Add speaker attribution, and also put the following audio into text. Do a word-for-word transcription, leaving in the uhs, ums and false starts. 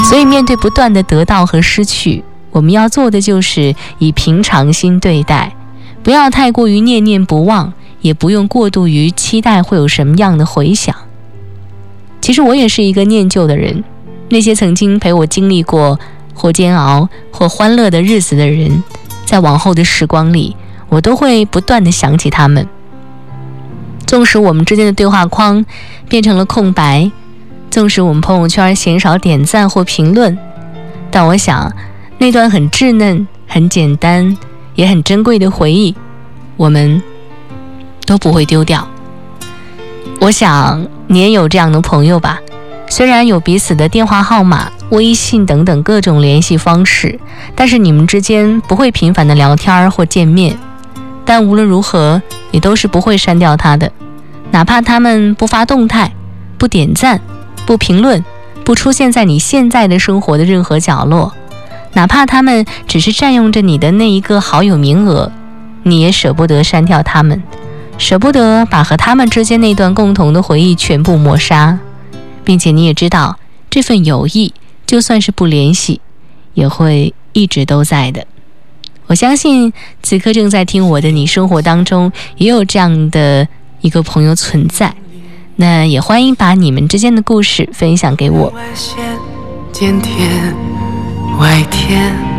Speaker 1: 所以面对不断的得到和失去，我们要做的就是以平常心对待，不要太过于念念不忘，也不用过度于期待会有什么样的回响。其实我也是一个念旧的人，那些曾经陪我经历过或煎熬或欢乐的日子的人，在往后的时光里，我都会不断地想起他们。纵使我们之间的对话框变成了空白，纵使我们朋友圈鲜少点赞或评论，但我想那段很稚嫩、很简单也很珍贵的回忆，我们都不会丢掉。我想你也有这样的朋友吧，虽然有彼此的电话号码、微信等等各种联系方式，但是你们之间不会频繁的聊天或见面，但无论如何你都是不会删掉他的，哪怕他们不发动态、不点赞、不评论、不出现在你现在的生活的任何角落，哪怕他们只是占用着你的那一个好友名额，你也舍不得删掉他们，舍不得把和他们之间那段共同的回忆全部抹杀，并且你也知道这份友谊就算是不联系也会一直都在的。我相信此刻正在听我的你，生活当中也有这样的一个朋友存在，那也欢迎把你们之间的故事分享给我。
Speaker 2: 外线，天天外天